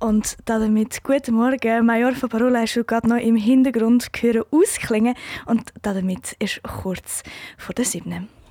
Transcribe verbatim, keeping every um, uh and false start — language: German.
Und damit guten Morgen, Major von Parola ist gerade noch im Hintergrund hören ausklingen und damit ist kurz vor der siebten.